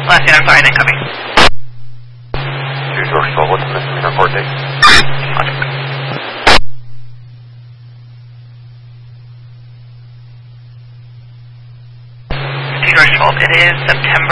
Last unit, I'm sorry, then copy. 2 George 12, what's the misdemeanor court date? George 12, it is September